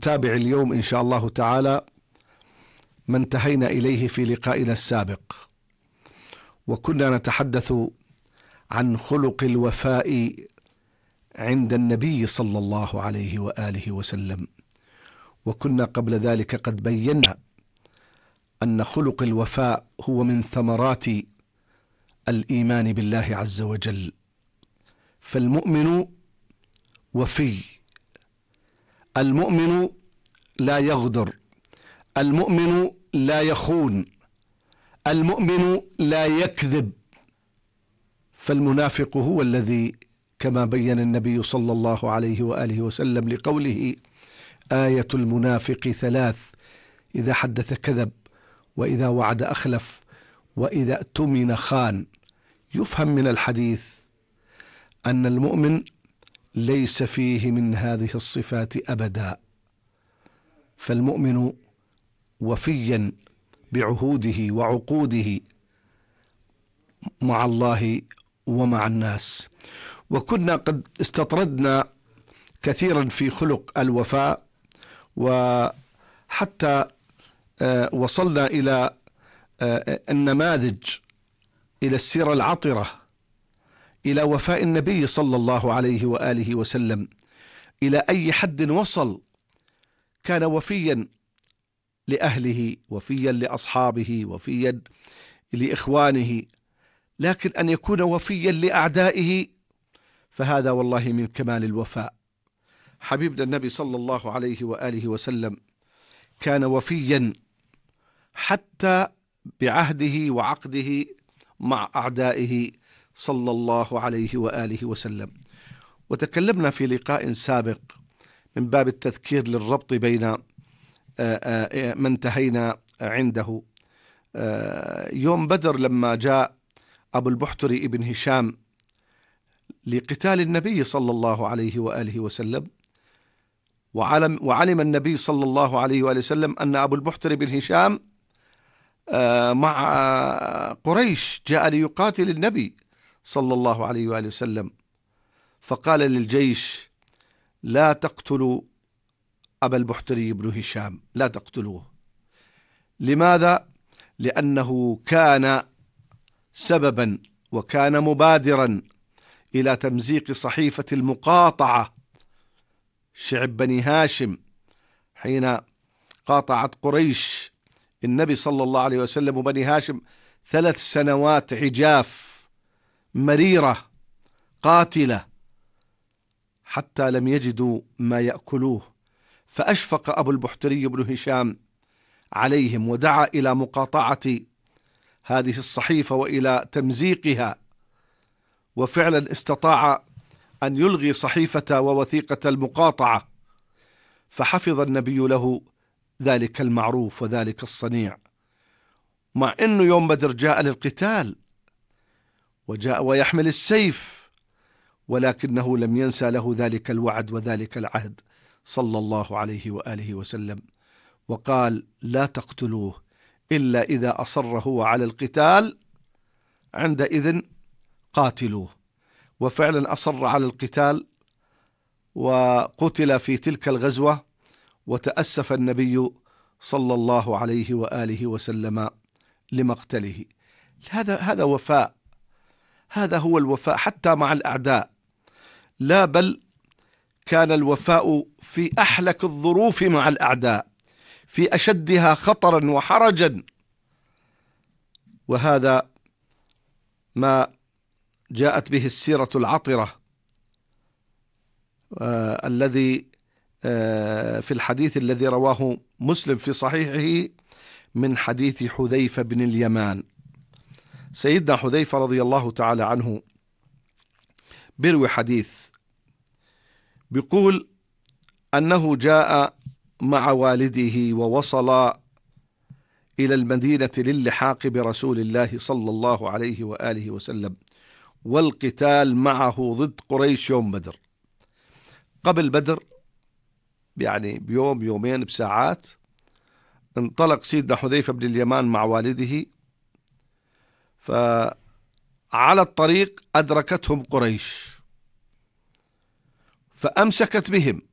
نتابع اليوم إن شاء الله تعالى ما انتهينا إليه في لقائنا السابق، وكنا نتحدث عن خلق الوفاء عند النبي صلى الله عليه وآله وسلم، وكنا قبل ذلك قد بينا أن خلق الوفاء هو من ثمرات الإيمان بالله عز وجل. فالمؤمن وفي، المؤمن لا يغدر، المؤمن لا يخون، المؤمن لا يكذب. فالمنافق هو الذي كما بين النبي صلى الله عليه وآله وسلم لقوله: آية المنافق ثلاث: إذا حدث كذب، وإذا وعد أخلف، وإذا اؤتمن خان. يفهم من الحديث أن المؤمن ليس فيه من هذه الصفات أبدا، فالمؤمن وفيا بعهوده وعقوده مع الله ومع الناس. وكنا قد استطردنا كثيرا في خلق الوفاء، وحتى وصلنا إلى النماذج، إلى السيرة العطرة، إلى وفاء النبي صلى الله عليه وآله وسلم، إلى أي حد وصل. كان وفيا لأهله، وفيا لأصحابه، وفيا لإخوانه، لكن أن يكون وفيا لأعدائه فهذا والله من كمال الوفاء. حبيبنا النبي صلى الله عليه وآله وسلم كان وفيا حتى بعهده وعقده مع أعدائه صلى الله عليه وآله وسلم. وتكلمنا في لقاء سابق من باب التذكير للربط بين ما انتهينا عنده. يوم بدر لما جاء أبو البحتري ابن هشام لقتال النبي صلى الله عليه وآله وسلم، وعلم النبي صلى الله عليه وآله وسلم أن أبو البحتري بن هشام مع قريش جاء ليقاتل النبي صلى الله عليه وآله وسلم، فقال للجيش: لا تقتلوا أبا البحتري بن هشام، لا تقتلوه. لماذا؟ لأنه كان سببا وكان مبادرا إلى تمزيق صحيفة المقاطعة، شعب بني هاشم، حين قاطعت قريش النبي صلى الله عليه وسلم وبني هاشم 3 سنوات عجاف مريرة قاتلة حتى لم يجدوا ما يأكلوه، فأشفق أبو البحتري بن هشام عليهم ودعا إلى مقاطعة هذه الصحيفة وإلى تمزيقها، وفعلا استطاع أن يلغي صحيفة ووثيقة المقاطعة، فحفظ النبي له ذلك المعروف وذلك الصنيع، مع أنه يوم بدر جاء للقتال وجاء ويحمل السيف، ولكنه لم ينسى له ذلك الوعد وذلك العهد صلى الله عليه وآله وسلم، وقال: لا تقتلوه إلا إذا أصر هو على القتال، عندئذ قاتلوه. وفعلا أصر على القتال وقتل في تلك الغزوة، وتأسف النبي صلى الله عليه وآله وسلم لمقتله. هذا وفاء، هذا هو الوفاء حتى مع الأعداء. لا بل كان الوفاء في أحلك الظروف مع الأعداء، في أشدها خطرا وحرجا. وهذا ما جاءت به السيرة العطرة الذي في الحديث الذي رواه مسلم في صحيحه من حديث حذيفة بن اليمان. سيدنا حذيفة رضي الله تعالى عنه بيروي حديث بيقول أنه جاء مع والده ووصل إلى المدينة للحاق برسول الله صلى الله عليه وآله وسلم، والقتال معه ضد قريش يوم بدر. قبل بدر يعني بيوم يومين بساعات انطلق سيدنا حذيفة بن اليمان مع والده، فعلى الطريق أدركتهم قريش فأمسكت بهم